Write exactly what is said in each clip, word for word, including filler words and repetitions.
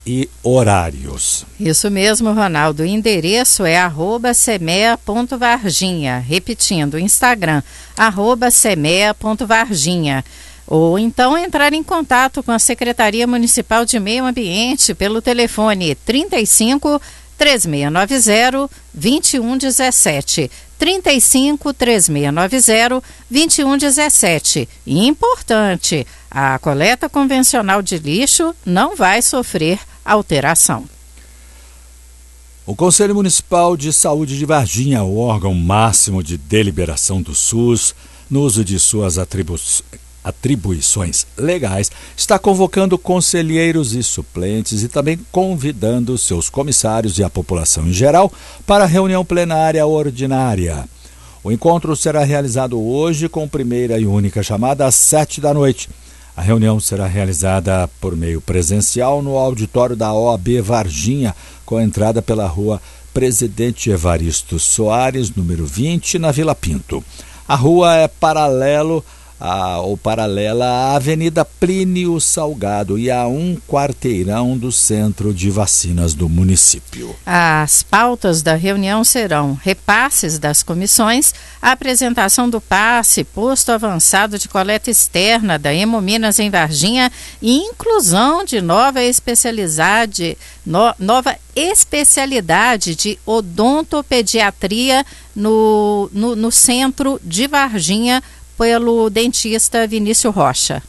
e horários. Isso mesmo, Ronaldo. O endereço é arroba semea ponto varginha. Repetindo, o Instagram, arroba semea ponto varginha. Ou então entrar em contato com a Secretaria Municipal de Meio Ambiente pelo telefone trinta e cinco, três seis nove zero, dois um um sete. trinta e cinco, três seis nove zero, dois um um sete. E importante, a coleta convencional de lixo não vai sofrer alteração. O Conselho Municipal de Saúde de Varginha, o órgão máximo de deliberação do SUS, no uso de suas atribu- atribuições legais, está convocando conselheiros e suplentes e também convidando seus comissários e a população em geral para a reunião plenária ordinária. O encontro será realizado hoje com primeira e única chamada às sete da noite. A reunião será realizada por meio presencial no auditório da O A B Varginha, com entrada pela rua Presidente Evaristo Soares, número vinte, na Vila Pinto. A rua é paralelo a, ou paralela à Avenida Plínio Salgado e a um quarteirão do Centro de Vacinas do município. As pautas da reunião serão repasses das comissões, a apresentação do passe, posto avançado de coleta externa da Hemominas em Varginha e inclusão de nova especialidade, no, nova especialidade de odontopediatria no, no, no centro de Varginha, pelo dentista Vinícius Rocha.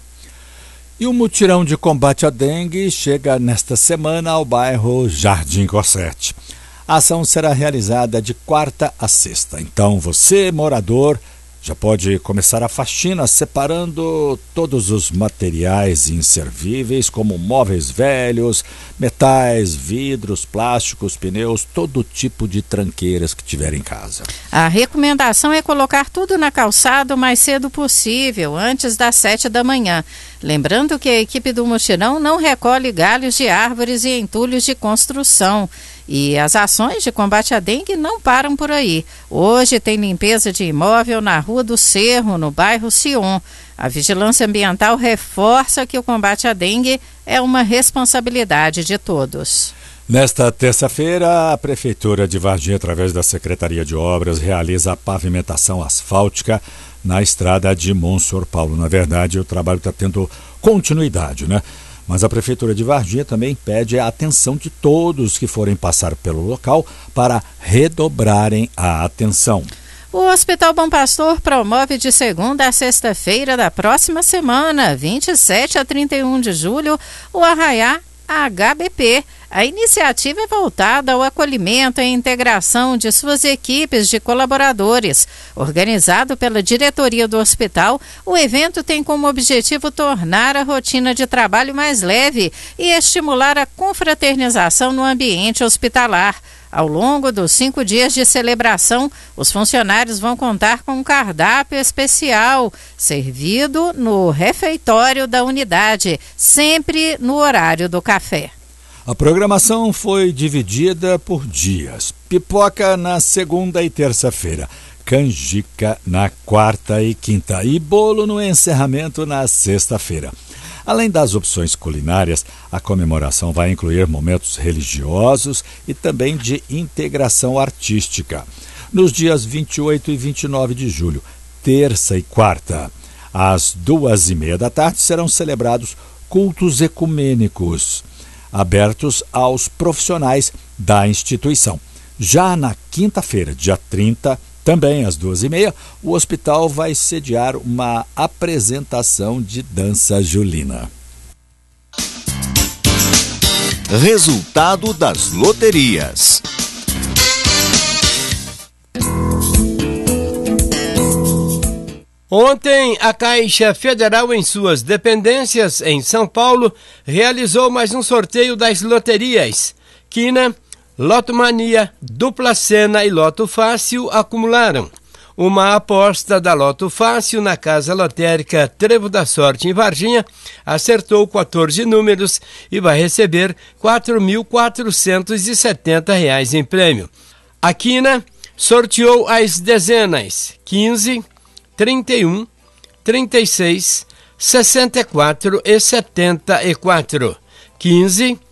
E o mutirão de combate à dengue chega nesta semana ao bairro Jardim Cossete. A ação será realizada de quarta a sexta. Então você, morador, já pode começar a faxina separando todos os materiais inservíveis, como móveis velhos, metais, vidros, plásticos, pneus, todo tipo de tranqueiras que tiver em casa. A recomendação é colocar tudo na calçada o mais cedo possível, antes das sete da manhã. Lembrando que a equipe do mutirão não recolhe galhos de árvores e entulhos de construção. E as ações de combate à dengue não param por aí. Hoje tem limpeza de imóvel na Rua do Cerro, no bairro Sion. A Vigilância Ambiental reforça que o combate à dengue é uma responsabilidade de todos. Nesta terça-feira, a Prefeitura de Varginha, através da Secretaria de Obras, realiza a pavimentação asfáltica na estrada de Monsenhor Paulo. Na verdade, o trabalho está tendo continuidade, né? Mas a Prefeitura de Varginha também pede a atenção de todos que forem passar pelo local para redobrarem a atenção. O Hospital Bom Pastor promove de segunda a sexta-feira da próxima semana, vinte e sete a trinta e um de julho, o Arraiá H B P. A iniciativa é voltada ao acolhimento e integração de suas equipes de colaboradores. Organizado pela diretoria do hospital, o evento tem como objetivo tornar a rotina de trabalho mais leve e estimular a confraternização no ambiente hospitalar. Ao longo dos cinco dias de celebração, os funcionários vão contar com um cardápio especial, servido no refeitório da unidade, sempre no horário do café. A programação foi dividida por dias. Pipoca na segunda e terça-feira, canjica na quarta e quinta e bolo no encerramento na sexta-feira. Além das opções culinárias, a comemoração vai incluir momentos religiosos e também de integração artística. Nos dias vinte e oito e vinte e nove de julho, terça e quarta, às duas e meia da tarde, serão celebrados cultos ecumênicos, abertos aos profissionais da instituição. Já na quinta-feira, dia trinta, também às duas e meia, o hospital vai sediar uma apresentação de dança julina. Resultado das loterias. Ontem, a Caixa Federal, em suas dependências em São Paulo, realizou mais um sorteio das loterias. Quina, Loto Mania, Dupla Sena e Loto Fácil acumularam. Uma aposta da Loto Fácil na Casa Lotérica Trevo da Sorte, em Varginha, acertou quatorze números e vai receber quatro mil quatrocentos e setenta reais em prêmio. A Quina sorteou as dezenas quinze, trinta e um, trinta e seis, sessenta e quatro e setenta e quatro. quinze,